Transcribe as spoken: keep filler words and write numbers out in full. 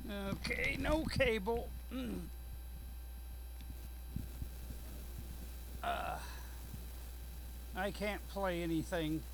Okay, no cable. Mm. Uh, I can't play anything.